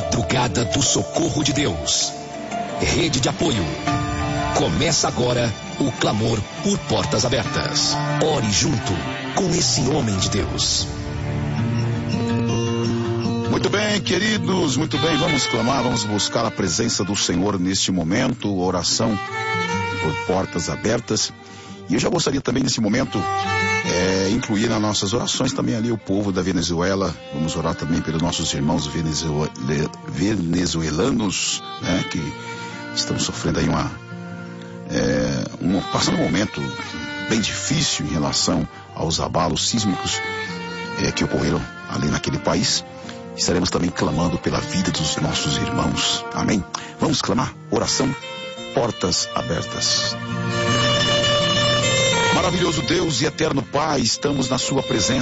Madrugada do Socorro de Deus. Rede de apoio. Começa agora o clamor por portas abertas. Ore junto com esse homem de Deus. Muito bem, queridos, muito bem, vamos clamar, vamos buscar a presença do Senhor neste momento, oração por portas abertas. E eu já gostaria também nesse momento incluir nas nossas orações também ali o povo da Venezuela. Vamos orar também pelos nossos irmãos venezuelanos, né, que estão sofrendo aí passando um momento bem difícil em relação aos abalos sísmicos que ocorreram ali naquele país. Estaremos também clamando pela vida dos nossos irmãos. Amém? Vamos clamar. Oração, portas abertas. Maravilhoso Deus e eterno Pai, estamos na sua presença.